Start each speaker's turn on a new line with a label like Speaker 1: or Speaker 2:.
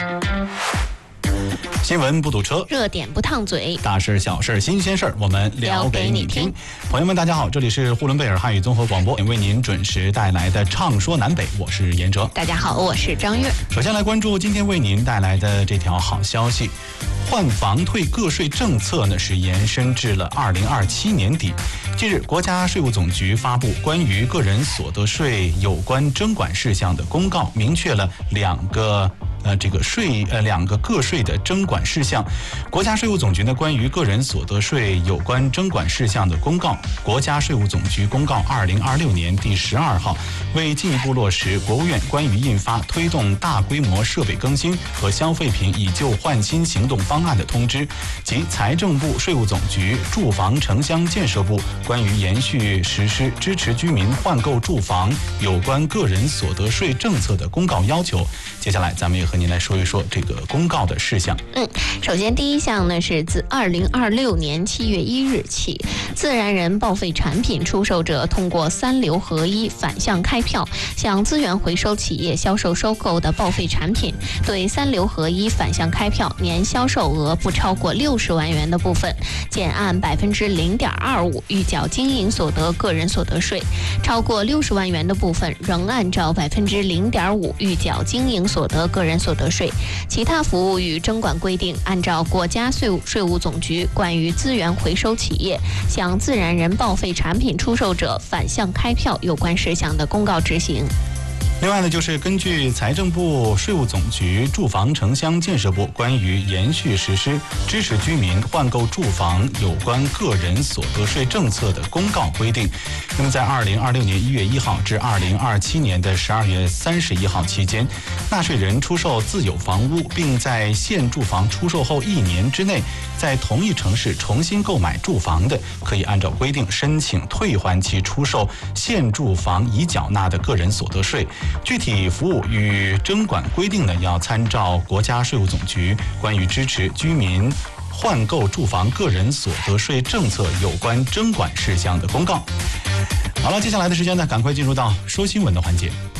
Speaker 1: 新闻不堵车，
Speaker 2: 热点不烫嘴，
Speaker 1: 大事小事新鲜事儿，我们聊给你听。朋友们，大家好，这里是呼伦贝尔汉语综合广播，为您准时带来的畅说南北，我是严哲。
Speaker 2: 大家好，我是张悦。
Speaker 1: 首先来关注今天为您带来的这条好消息。换房退个税政策呢是延伸至了2027年底。近日，国家税务总局发布关于个人所得税有关征管事项的公告，明确了两个个税的征管事项。国家税务总局呢关于个人所得税有关征管事项的公告，国家税务总局公告2026年第12号，为进一步落实国务院关于印发推动大规模设备更新和消费品以旧换新行动方案的通知，及财政部、税务总局、住房城乡建设部关于延续实施支持居民换购住房有关个人所得税政策的公告要求。接下来咱们也和您来说一说这个公告的事项。
Speaker 2: 首先第一项呢是自2026年7月1日起，自然人报废产品出售者通过3流合一反向开票向资源回收企业销售收购的报废产品，对3流合一反向开票年销售额不超过60万元的部分，减按0.25%预缴经营所得个人所得税；超过60万元的部分，仍按照0.5%预缴经营所得个人所得税。其他服务与征管规定，按照国家税务总局关于资源回收企业向自然人报废产品出售者反向开票有关事项的公告执行。
Speaker 1: 另外呢，就是根据财政部、税务总局、住房城乡建设部关于延续实施支持居民换购住房有关个人所得税政策的公告规定，那么在2026年1月1号至2027年的12月31号期间，纳税人出售自有房屋，并在现住房出售后1年之内，在同一城市重新购买住房的，可以按照规定申请退还其出售现住房已缴纳的个人所得税。具体服务与征管规定呢，要参照国家税务总局关于支持居民换购住房个人所得税政策有关征管事项的公告。好了，接下来的时间呢，赶快进入到说新闻的环节。